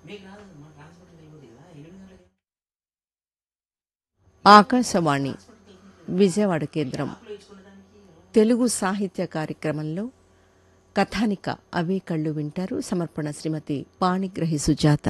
ఆకాశవాణి విజయవాడ కేంద్రం తెలుగు సాహిత్య కార్యక్రమంలో కథానిక అవే కళ్ళు వింటారు. సమర్పణ శ్రీమతి పాణిగ్రహి సుజాత.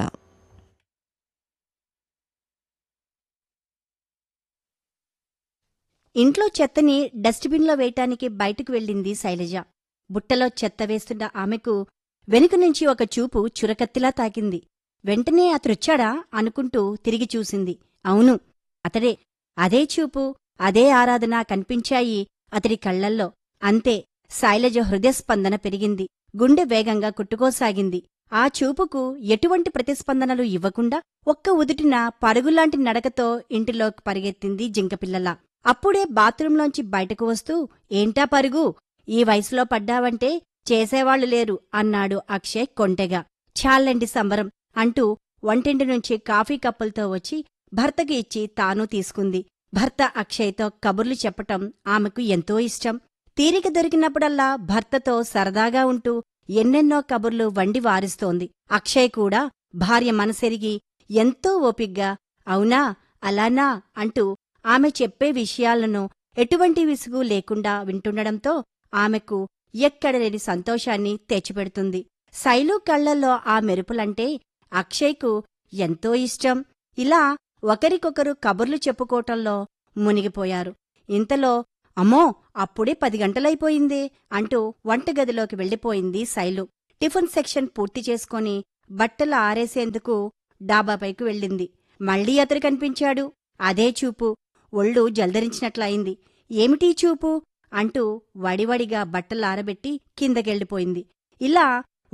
ఇంట్లో చెత్తని డస్ట్బిన్లో వేయటానికి బయటకు వెళ్ళింది శైలజ. బుట్టలో చెత్త వేస్తున్న ఆమెకు వెనుక నుంచి ఒక చూపు చురకత్తిలా తాకింది. వెంటనే అతడొచ్చాడా అనుకుంటూ తిరిగి చూసింది. అవును, అతడే. అదే చూపు, అదే ఆరాధన కనిపించాయి అతడి కళ్లల్లో. అంతే, శైలజ హృదయస్పందన పెరిగింది. గుండె వేగంగా కొట్టుకోసాగింది. ఆ చూపుకు ఎటువంటి ప్రతిస్పందనలు ఇవ్వకుండా ఒక్క ఉదుటిన పరుగులాంటి నడకతో ఇంటిలోకి పరిగెత్తింది జింకపిల్లలా. అప్పుడే బాత్రూంలోంచి బయటకు వస్తూ, ఏంటా పరుగు? ఈ వయసులో పడ్డావంటే చేసేవాళ్లు లేరు అన్నాడు అక్షయ్ కొంటెగా. ఛాల్లండి సంబరం అంటూ వంటింటి నుంచి కాఫీ కప్పులతో వచ్చి భర్తకి ఇచ్చి తాను తీసుకుంది. భర్త అక్షయ్తో కబుర్లు చెప్పటం ఆమెకు ఎంతో ఇష్టం. తీరిక దొరికినప్పుడల్లా భర్తతో సరదాగా ఉంటూ ఎన్నెన్నో కబుర్లు వండి వారిస్తోంది. అక్షయ్ కూడా భార్య మనసెరిగి ఎంతో ఓపిగ్గా అవునా అలానా అంటూ ఆమె చెప్పే విషయాలను ఎటువంటి విసుగు లేకుండా వింటుండడంతో ఆమెకు ఎక్కడలేని సంతోషాన్ని తెచ్చిపెడుతుంది. శైలు కళ్లల్లో ఆ మెరుపులంటే అక్షయ్కు ఎంతో ఇష్టం. ఇలా ఒకరికొకరు కబుర్లు చెప్పుకోవటంలో మునిగిపోయారు. ఇంతలో అమ్మో, అప్పుడే 10 గంటలైపోయిందే అంటూ వంటగదిలోకి వెళ్ళిపోయింది శైలు. టిఫిన్ సెక్షన్ పూర్తి చేసుకుని బట్టలు ఆరేసేందుకు డాబాపైకి వెళ్ళింది. మళ్లీ అతడు కనిపించాడు. అదే చూపు. ఒళ్ళు జల్దరించినట్లయింది. ఏమిటీ చూపు అంటూ వడివడిగా బట్టలారబెట్టి కిందకెళ్ళిపోయింది. ఇలా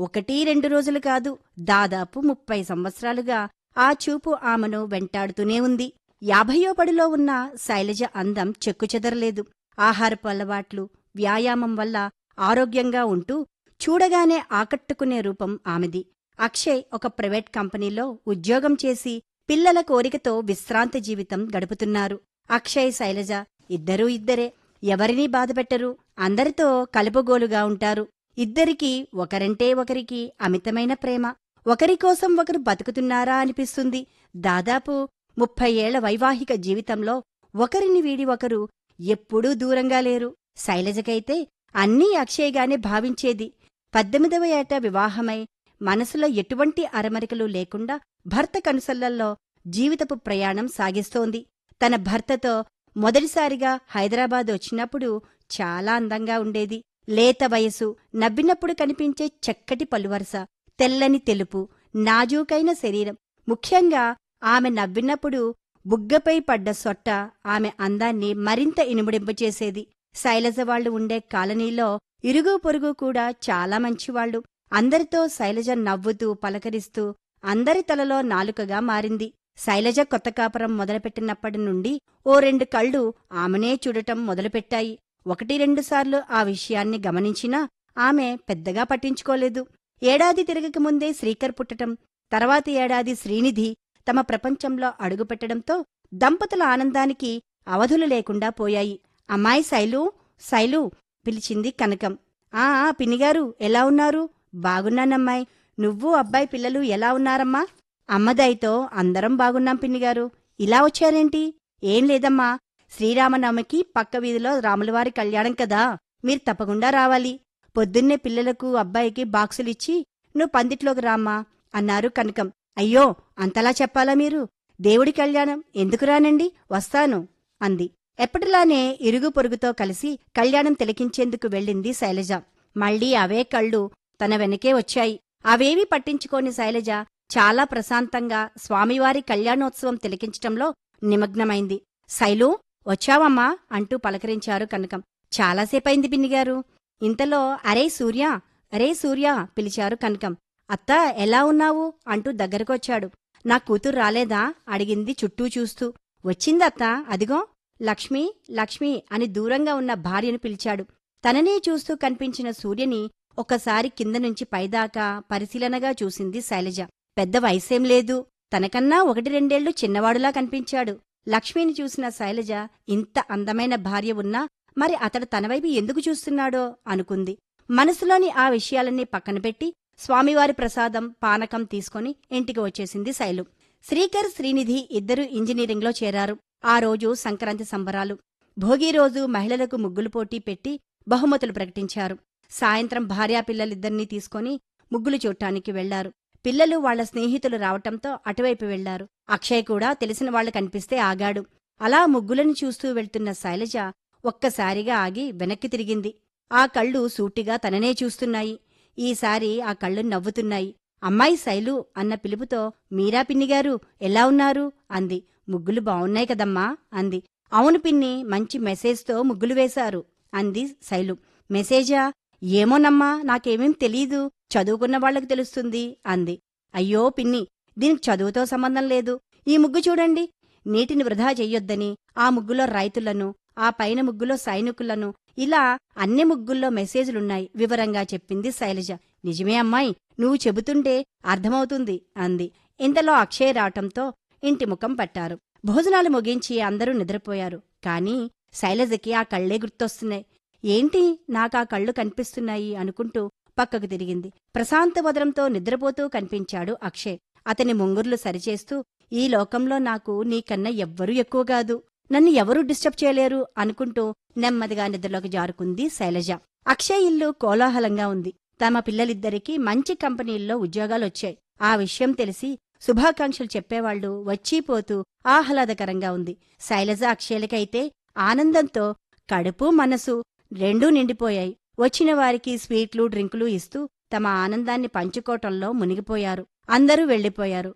1-2 రోజులు కాదు, దాదాపు 30 సంవత్సరాలుగా ఆ చూపు ఆమెను వెంటాడుతూనే ఉంది. 50వ పడిలో ఉన్న శైలజ అందం చెక్కుచెదరలేదు. ఆహారపు అలవాట్లు, వ్యాయామం వల్ల ఆరోగ్యంగా ఉంటూ చూడగానే ఆకట్టుకునే రూపం ఆమెది. అక్షయ్ ఒక ప్రైవేట్ కంపెనీలో ఉద్యోగం చేసి పిల్లల కోరికతో విశ్రాంతి జీవితం గడుపుతున్నారు. అక్షయ్, శైలజ ఇద్దరూ ఇద్దరే. ఎవరినీ బాధపెట్టరు. అందరితో కలుపుగోలుగా ఉంటారు. ఇద్దరికీ ఒకరంటే ఒకరికి అమితమైన ప్రేమ. ఒకరికోసం ఒకరు బతుకుతున్నారా అనిపిస్తుంది. దాదాపు 30 ఏళ్ల వైవాహిక జీవితంలో ఒకరిని వీడి ఒకరు ఎప్పుడూ దూరంగా లేరు. శైలజకైతే అన్నీ అక్షయ్గానే భావించేది. 18వ ఏట వివాహమై మనసులో ఎటువంటి అరమరికలు లేకుండా భర్త కనుసల్లల్లో జీవితపు ప్రయాణం సాగిస్తోంది. తన భర్తతో మొదటిసారిగా హైదరాబాద్ వచ్చినప్పుడు చాలా అందంగా ఉండేది. లేత వయసు, నవ్వినప్పుడు కనిపించే చక్కటి పలువరస, తెల్లని తెలుపు, నాజూకైన శరీరం. ముఖ్యంగా ఆమె నవ్వినప్పుడు బుగ్గపై పడ్డ సొట్ట ఆమె అందాన్ని మరింత ఇనుముడింపచేసేది. శైలజ వాళ్లు ఉండే కాలనీలో ఇరుగు పొరుగు కూడా చాలా మంచివాళ్లు. అందరితో శైలజ నవ్వుతూ పలకరిస్తూ అందరి తలలో నాలుకగా మారింది. శైలజ కొత్త కాపురం మొదలుపెట్టినప్పటి నుండి 2 కళ్ళు ఆమెనే చూడటం మొదలుపెట్టాయి. 1-2 సార్లు ఆ విషయాన్ని గమనించినా ఆమె పెద్దగా పట్టించుకోలేదు. ఏడాది తిరగకముందే శ్రీకర్ పుట్టటం, తర్వాతి ఏడాది శ్రీనిధి తమ ప్రపంచంలో అడుగుపెట్టడంతో దంపతుల ఆనందానికి అవధులు లేకుండా పోయాయి. అమ్మాయి శైలు, శైలు పిలిచింది కనకం. ఆ పిన్నిగారు, ఎలా ఉన్నారు? బాగున్నానమ్మాయి. నువ్వు, అబ్బాయి, పిల్లలు ఎలా ఉన్నారమ్మా? అమ్మదయతో అందరం బాగున్నాం పిన్నిగారు. ఇలా వచ్చారేంటి? ఏం లేదమ్మా, శ్రీరామనవమికి పక్క వీధిలో రాములవారి కళ్యాణం కదా, మీరు తప్పకుండా రావాలి. పొద్దున్నే పిల్లలకు అబ్బాయికి బాక్సులిచ్చి నువ్వు పందిట్లోకి రామ్మా అన్నారు కనకం. అయ్యో, అంతలా చెప్పాలా మీరు? దేవుడి కళ్యాణం, ఎందుకు రానండి, వస్తాను అంది. ఎప్పటిలానే ఇరుగు పొరుగుతో కలిసి కళ్యాణం తిలకించేందుకు వెళ్ళింది శైలజ. మళ్లీ అవే కళ్ళు తన వెనకే వచ్చాయి. అవేవీ పట్టించుకోని శైలజ చాలా ప్రశాంతంగా స్వామివారి కళ్యాణోత్సవం తిలకించటంలో నిమగ్నమైంది. శైలు, వచ్చావమ్మా అంటూ పలకరించారు కనకం. చాలాసేపైంది పిన్నిగారు. ఇంతలో అరే సూర్య, అరే సూర్య పిలిచారు కనకం. అత్తా, ఎలా ఉన్నావు అంటూ దగ్గరకొచ్చాడు. నా కూతురు రాలేదా అడిగింది చుట్టూ చూస్తూ. వచ్చిందత్తా, అదిగో లక్ష్మి, లక్ష్మి అని దూరంగా ఉన్న భార్యను పిలిచాడు. తననే చూస్తూ కనిపించిన సూర్యని ఒకసారి కింద నుంచి పైదాకా పరిశీలనగా చూసింది శైలజ. పెద్ద వయసేం లేదు. తనకన్నా 1-2 చిన్నవాడులా కనిపించాడు. లక్ష్మిని చూసిన శైలజ ఇంత అందమైన భార్య ఉన్నా మరి అతడు తనవైపు ఎందుకు చూస్తున్నాడో అనుకుంది. మనసులోని ఆ విషయాలన్నీ పక్కనపెట్టి స్వామివారి ప్రసాదం పానకం తీసుకుని ఇంటికి వచ్చేసింది శైలు. శ్రీకర్, శ్రీనిధి ఇద్దరూ ఇంజనీరింగ్లో చేరారు. ఆ రోజు సంక్రాంతి సంబరాలు. భోగి రోజు మహిళలకు ముగ్గులు పోటీ పెట్టి బహుమతులు ప్రకటించారు. సాయంత్రం భార్యాపిల్లలిద్దరినీ తీసుకుని ముగ్గులు చూడటానికి వెళ్లారు. పిల్లలు వాళ్ల స్నేహితులు రావటంతో అటువైపు వెళ్లారు. అక్షయ్ కూడా తెలిసిన వాళ్లు కనిపిస్తే ఆగాడు. అలా ముగ్గులను చూస్తూ వెళ్తున్న శైలజ ఒక్కసారిగా ఆగి వెనక్కి తిరిగింది. ఆ కళ్ళు సూటిగా తననే చూస్తున్నాయి. ఈసారి ఆ కళ్ళు నవ్వుతున్నాయి. అమ్మాయి శైలు అన్న పిలుపుతో మీరా పిన్నిగారు ఎలా ఉన్నారు అంది. ముగ్గులు బావున్నాయి కదమ్మా అంది. అవును పిన్ని, మంచి మెసేజ్తో ముగ్గులు వేశారు అంది శైలు. మెసేజా? ఏమోనమ్మా, నాకేమేం తెలీదు, చదువుకున్న వాళ్లకు తెలుస్తుంది అంది. అయ్యో పిన్ని, దీనికి చదువుతో సంబంధం లేదు. ఈ ముగ్గు చూడండి. నీటిని వృధా చెయ్యొద్దని, ఆ ముగ్గులో రైతులను, ఆ పైన ముగ్గులో సైనికులను, ఇలా అన్ని ముగ్గుల్లో మెసేజ్లున్నాయి వివరంగా చెప్పింది శైలజ. నిజమే అమ్మాయి, నువ్వు చెబుతుంటే అర్థమవుతుంది అంది. ఇంతలో అక్షయ్ రావటంతో ఇంటి ముఖం పట్టారు. భోజనాలు ముగించి అందరూ నిద్రపోయారు. కాని శైలజకి ఆ కళ్లే గుర్తొస్తున్నాయి. ఏంటి నాకా కళ్ళు కనిపిస్తున్నాయి అనుకుంటూ పక్కకు తిరిగింది. ప్రశాంతవదనంతో నిద్రపోతూ కనిపించాడు అక్షయ్. అతని ముంగుర్లు సరిచేస్తూ, ఈ లోకంలో నాకు నీకన్నా ఎవ్వరూ ఎక్కువగాదు, నన్ను ఎవరూ డిస్టర్బ్ చేయలేరు అనుకుంటూ నెమ్మదిగా నిద్రలోకి జారుకుంది శైలజ. అక్షయ్ ఇల్లు కోలాహలంగా ఉంది. తమ పిల్లలిద్దరికీ మంచి కంపెనీల్లో ఉద్యోగాలొచ్చాయి. ఆ విషయం తెలిసి శుభాకాంక్షలు చెప్పేవాళ్లు వచ్చీపోతూ ఆహ్లాదకరంగా ఉంది. శైలజ, అక్షయ్లకైతే ఆనందంతో కడుపు మనసు రెండూ నిండిపోయాయి. వచ్చిన వారికి స్వీట్లు, డ్రింకులు ఇస్తూ తమ ఆనందాన్ని పంచుకోవటంలో మునిగిపోయారు. అందరూ వెళ్లిపోయారు.